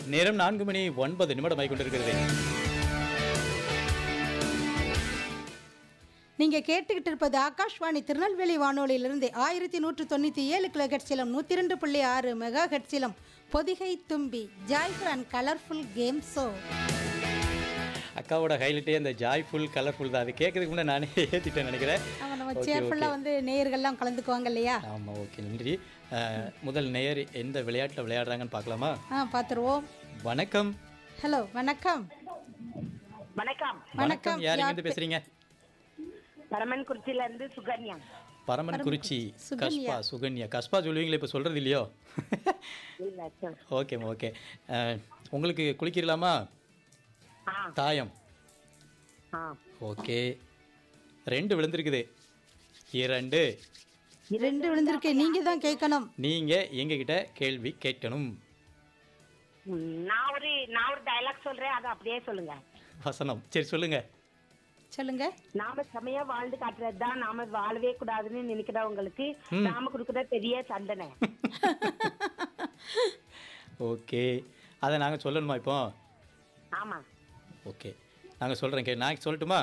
நேரம் 4 மணி 9 நிமிடம் கொண்டிருக்கிறது. நீங்க கேட்டுக்கிட்டு இருப்பது ஆகாஷ்வாணி திருநெல்வேலி வானொலியிலிருந்து 1197 கிலோஹெர்ட்ஸிலும் 102.6 மெகா ஹெர்ட்ஸிலும் பொதிகை தும்பி joyful and colourful game show. அக்காவோட ஹைலைட்டே அந்த ஜாய்ஃபுல் கலர்ஃபுல் தான். அது கேட்கறதுக்கு முன்னாடி நானே ஏற்றிட்டேன் நினைக்கிறேன். நம்ம சேர்ஃபுல்லாக வந்து நேயர்கள்லாம் கலந்துக்குவாங்க இல்லையா? ஆமாம், ஓகே, நன்றி. முதல் நேயர் எந்த விளையாட்டில் விளையாடுறாங்கன்னு பார்க்கலாமா? பார்த்துருவோம். வணக்கம். ஹலோ, வணக்கம். வணக்கம். வணக்கம். யார் எங்கிருந்து பேசுறீங்க? பரமன்குறிச்சியில இருந்து சுகன்யா. பரமன்குறிச்சி கஸ்பா. சுகன்யா கஸ்பா சொல்லுவீங்களே, இப்போ சொல்றது இல்லையோ? ஓகேம்மா, ஓகே. உங்களுக்கு குளிக்கலாமா? தாயம். ஓகே, 2 விழுந்திருக்குது. 2 விழுந்திருக்கு. நீங்க தான் கேட்கணும். நீங்க எங்ககிட்ட கேள்வி கேட்கணும். நான் ஒரு டயலாக் சொல்றேன், அதை அப்படியே சொல்லுங்க. வசனம். சரி, சொல்லுங்க. சொல்லுங்க. நாம செமையா வாழ்ந்து காட்டுறதுதான் நாம வாழவே கூடாதுன்னு நினைக்கிறவங்களுக்கு நாம கொடுக்குற பெரிய தண்டனை. ஓகே, அதை நாங்கள் சொல்லணுமா இப்போ? ஆமா. ஓகே, நாங்கள் சொல்கிறேன். நான் சொல்லட்டுமா?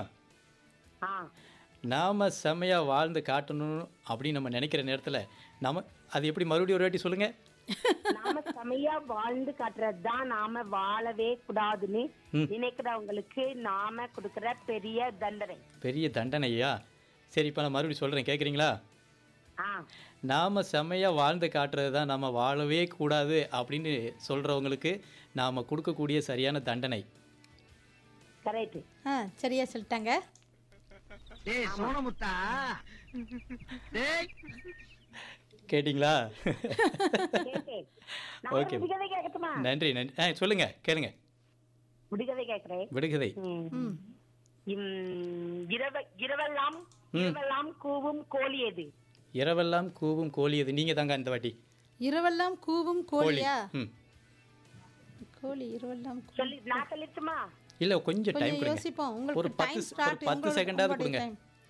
நாம் செம்மையாக வாழ்ந்து காட்டணும் அப்படின்னு நம்ம நினைக்கிற நேரத்தில் அது எப்படி மறுபடியும் ஒரு வாட்டி சொல்லுங்கள். நாம செமையா வாழ்ந்து காட்டுறதுதான் நாம வாழவே கூடாதுன்னு நினைக்கிறவங்களுக்கு நாம கொடுக்கிற பெரிய தண்டனை. பெரிய தண்டனையா? சரி, இப்போ நான் மறுபடியும் சொல்கிறேன், கேட்குறீங்களா? நாம் செம்மையாக வாழ்ந்து காட்டுறது தான் நம்ம வாழவே கூடாது அப்படின்னு சொல்கிறவங்களுக்கு நாம் கொடுக்கக்கூடிய சரியான தண்டனை. கரெக்ட். சரியா சொல்லிட்டாங்க. கேட்டிங்களா? ஓகே, நன்றி நன்றி. சொல்லுங்க, கேளுங்க. விடுகதை கேட்கிறேன். விடுகதை. இரவெல்லாம் கூவும் கோழி எது? இரவெல்லாம் கூவும் கோழி எது? நீங்க தாங்க இந்த வாட்டி. இரவெல்லாம் கூவும் கோழியா? கோழி இரவெல்லாம் சொல்லி நான் சொல்லிட்டுமா? இல்ல, கொஞ்சம் டைம் கொடுங்க. யோசிப்போம். ஒரு உங்களுக்கு டைம் ஸ்டார்ட் 10 செகண்டாவது கொடுங்க.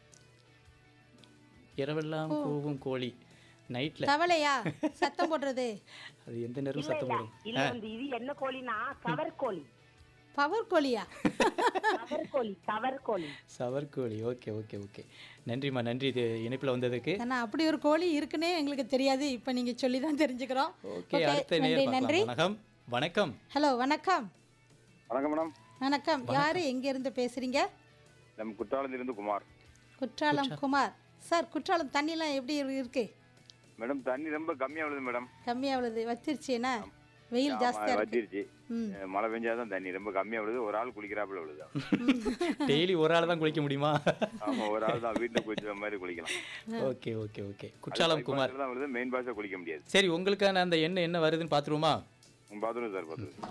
இரவெல்லாம் கூவும் கோழி. நைட்ல தவளையா சத்தம் போடுறது? அது எந்த நேரம் சத்தம் போடும்? இல்ல, இது என்ன கோழினா கவர் கோழி. பவர் கோழியா? கவர் கோழி. சவர் கோழி. ஓகே ஓகே ஓகே, நன்றிம்மா, நன்றி இது இணைப்புல வந்ததுக்கு. ஆனா அப்படி ஒரு கோழி இருக்குன்னே எங்களுக்கு தெரியாது. இப்போ நீங்க சொல்லி தான் தெரிஞ்சுக்கிறோம். ஓகே, அடுத்த நேரம் நன்றி. வணக்கம். வணக்கம். ஹலோ, வணக்கம். வணக்கம் மேடம். வணக்கம். யாரு எங்க இருந்து பேசுறீங்க? நம்ம குற்றாலத்துல இருந்து குமார். குற்றாலம் குமார் சார். குற்றாலம் தண்ணிலாம் எப்படி இருக்கு மேடம்? தண்ணி ரொம்ப கம்மியா விழுது மேடம். கம்மியா விழுது. வச்சிருச்சுன்னா வெயில் ஜாஸ்தியா வச்சிருச்சு. மழை பெஞ்சாதான் தண்ணி ரொம்ப கம்மியா விழுது. ஒரு ஆள் குளிக்கிறாப்புல விழுது. டெய்லி ஒரு ஆள் தான் குளிக்க முடியுமா? ஆமா, ஒரு ஆள் தான் வீட்டுல குளிக்கிற மாதிரி குளிக்கலாம். Okay okay okay. Courtallam Kumar தான் விழுது, மெயின் பாஸா குளிக்க முடியாது. சரி, உங்களுக்கான அந்த என்ன வருதுன்னு பாத்துருவோமா? பாத்துருவோம் சார், பாத்துருவோம்.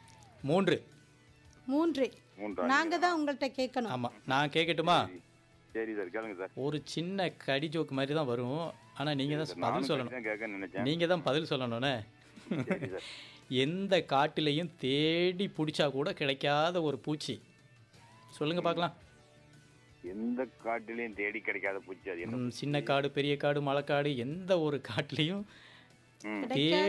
3. நாங்க தான் உங்கள்கிட்ட கேட்கணும். ஆமா, நான் கேட்கட்டுமா? சரி சார், கேளுங்க சார். ஒரு சின்ன கடி ஜோக்கு மாதிரி தான் வரும். ஆனா நீங்க தான் பதில் சொல்லணும். நீங்க தான் பதில் சொல்லணும்னே. எந்த காட்டிலையும் தேடி பிடிச்சா கூட கிடைக்காத ஒரு பூச்சி. சொல்லுங்க பார்க்கலாம். எந்த காட்டிலையும் தேடி கிடைக்காத பூச்சி அது என்ன? சின்ன காடு, பெரிய காடு, மலைக்காடு, எந்த ஒரு காட்டிலையும்